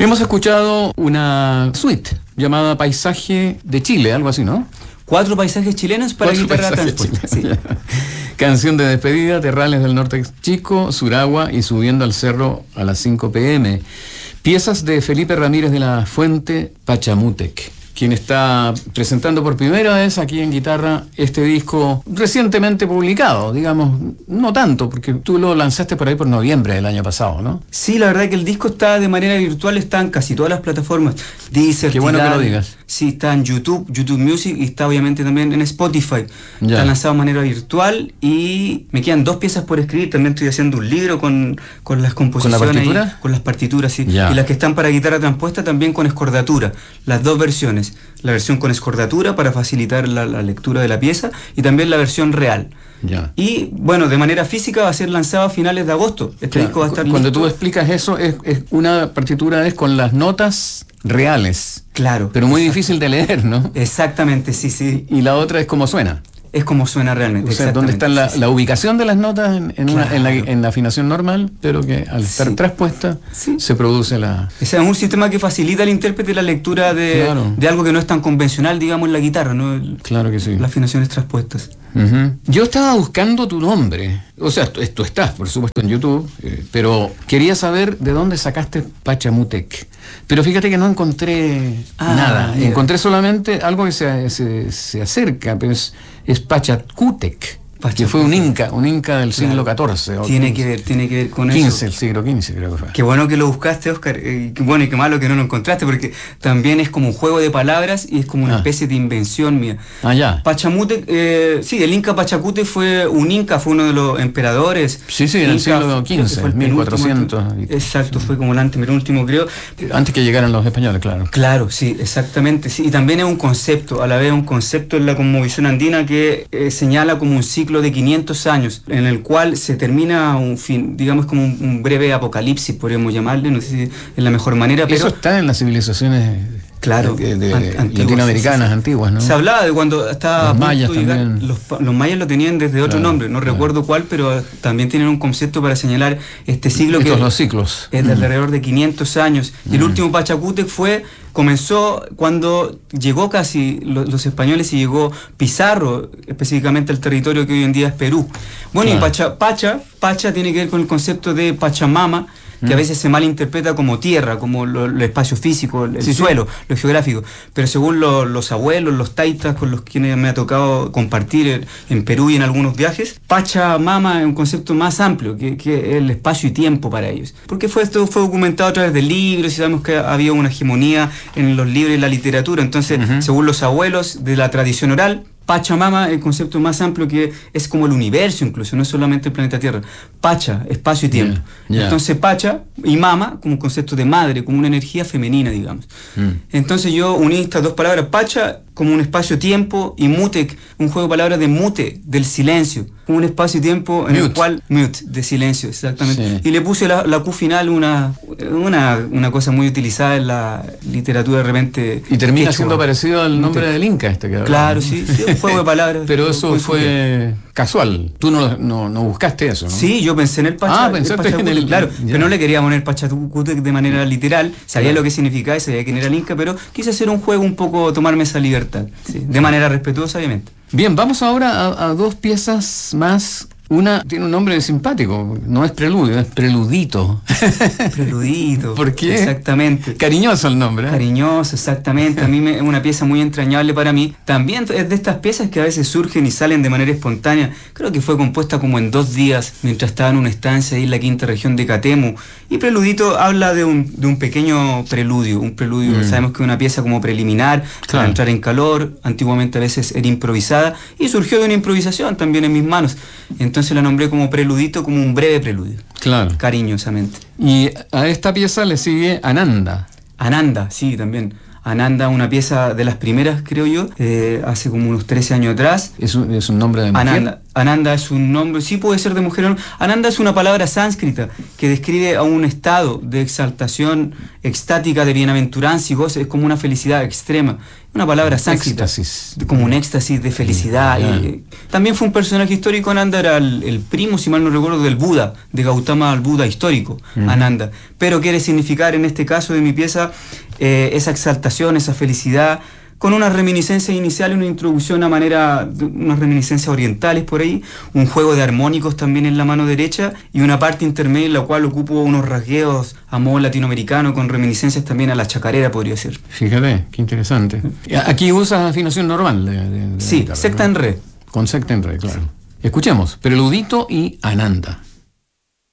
Hemos escuchado una suite llamada Paisaje de Chile, algo así, ¿no? 4 paisajes chilenos para guitarra transpuesta. Sí. Canción de despedida, Terrales del Norte Chico, Suragua y Subiendo al Cerro a las 5 p.m. Piezas de Felipe Ramírez de la Fuente, Pachamútec, quien está presentando por primera vez aquí en guitarra este disco recientemente publicado, digamos, no tanto, porque tú lo lanzaste por ahí por noviembre del año pasado, ¿no? Sí, la verdad es que el disco está de manera virtual, está en casi todas las plataformas. Deezer, Qué bueno Tidal, que lo digas. Sí, está en YouTube Music y está obviamente también en Spotify. Ya. Está lanzado de manera virtual y me quedan 2 piezas por escribir. También estoy haciendo un libro con las composiciones. ¿Con la partitura? Ahí, con las partituras, sí. Ya. Y las que están para guitarra transpuesta también con escordatura. Las 2 versiones. La versión con escordatura para facilitar la lectura de la pieza y también la versión real. Ya. Y bueno, de manera física va a ser lanzado a finales de agosto. Este disco va a estar Cuando listo. tú explicas eso, es una partitura es con las notas reales. Claro. Pero muy difícil de leer, ¿no? Exactamente, sí. Y la otra es como suena. Es como suena realmente. O sea, donde está la ubicación de las notas Claro. en la afinación normal, pero que al estar Sí. traspuesta Sí. se produce la... Ese es un sistema que facilita al intérprete la lectura Claro. de algo que no es tan convencional, digamos, en la guitarra, ¿no? Claro que sí. Las afinaciones traspuestas. Ujú. Yo estaba buscando tu nombre, o sea, tú estás, por supuesto, en YouTube, pero quería saber de dónde sacaste Pachamútec. Pero fíjate que no encontré nada, mira. encontré solamente algo que se acerca, pero es Pachacútec, que fue un inca del siglo XIV. Tiene que ver con eso. El siglo XV creo que fue. Qué bueno que lo buscaste, Oscar. Qué bueno y qué malo que no lo encontraste, porque también es como un juego de palabras y es como una especie de invención mía. Ah, ya. Pachamútec, sí, el Inca Pachacútec fue un inca, fue uno de los emperadores. Sí, en el Inca, siglo creo que XV, fue el 1400. penúltimo. Exacto, fue como el antepenúltimo, creo. Antes que llegaran los españoles, claro. Claro, sí, exactamente. Sí. Y también es un concepto, a la vez un concepto en la cosmovisión andina que señala como un ciclo de 500 años, en el cual se termina un fin, digamos como un breve apocalipsis, podríamos llamarle, no sé si es la mejor manera, pero... Eso está en las civilizaciones claro, antiguas, latinoamericanas antiguas, ¿no? Se hablaba de cuando estaba los a mayas punto de llegar, también. los mayas lo tenían desde otro nombre, no recuerdo cuál, pero también tienen un concepto para señalar este siglo. Estos que los ciclos. es de alrededor de 500 años. Y el último Pachacútec comenzó cuando llegó casi los españoles y llegó Pizarro, específicamente al territorio que hoy en día es Perú. Bueno, Claro. y Pacha tiene que ver con el concepto de Pachamama, que a veces se malinterpreta como tierra, como el espacio físico, el suelo, lo geográfico. Pero según los abuelos, los taitas con los quienes me ha tocado compartir en Perú y en algunos viajes, Pachamama es un concepto más amplio, que es el espacio y tiempo para ellos. Porque esto fue documentado a través de libros y sabemos que había una hegemonía en los libros y la literatura. Entonces, según los abuelos de la tradición oral, Pachamama, el concepto más amplio que es como el universo incluso, no es solamente el planeta Tierra. Pacha, espacio y tiempo. Entonces Pacha y Mama como un concepto de madre, como una energía femenina, digamos. Entonces yo uní estas 2 palabras, Pacha como un espacio-tiempo y Mútec, un juego de palabras de mute, del silencio, como un espacio-tiempo en el cual... Mute, de silencio, exactamente. Sí. Y le puse la Q final, una cosa muy utilizada en la literatura de repente... Y termina siendo parecido al nombre del Inca que hablaba. Claro, sí, un juego de palabras. Pero eso fue casual, tú no buscaste eso, ¿no? Sí, yo pensé en el Pacha. Pensaste en el... Claro, pero no le quería poner Pachacútec de manera literal, sabía lo que significaba y sabía quién era el Inca, pero quise hacer un juego un poco, tomarme esa libertad. Sí, de manera respetuosa, obviamente. Bien, vamos ahora a 2 piezas más. Una tiene un nombre simpático, no es preludio, es preludito. Preludito. ¿Por qué? Exactamente. Cariñoso el nombre, ¿eh? Cariñoso, exactamente. A mí es una pieza muy entrañable para mí. También es de estas piezas que a veces surgen y salen de manera espontánea. Creo que fue compuesta como en 2 días, mientras estaba en una estancia ahí en la 5ª región de Catemu. Y Preludito habla de un pequeño preludio. Un preludio, sabemos que es una pieza como preliminar, para entrar en calor. Antiguamente a veces era improvisada y surgió de una improvisación también en mis manos. Entonces la nombré como Preludito, como un breve preludio. Claro. Cariñosamente. Y a esta pieza le sigue Ananda. Ananda, sí, también. Ananda, una pieza de las primeras, creo yo, hace como unos 13 años atrás. ¿Es un nombre de mujer? Ananda es un nombre, sí puede ser de mujer o no. Ananda es una palabra sánscrita que describe a un estado de exaltación extática, de bienaventuranza y goce, es como una felicidad extrema. Una palabra sánscrita, como un éxtasis de felicidad. También fue un personaje histórico. Ananda era el primo, si mal no recuerdo, del Buda, de Gautama, el Buda histórico, Ananda. Pero quiere significar, en este caso de mi pieza, esa exaltación, esa felicidad, con unas reminiscencias iniciales, una introducción a manera, unas reminiscencias orientales por ahí, un juego de armónicos también en la mano derecha y una parte intermedia en la cual ocupo unos rasgueos a modo latinoamericano con reminiscencias también a la chacarera, podría ser. Fíjate, qué interesante. Aquí usas afinación normal de sí, guitarra, secta en re. Con secta en re, claro. Sí. Escuchemos, Preludito y Ananda.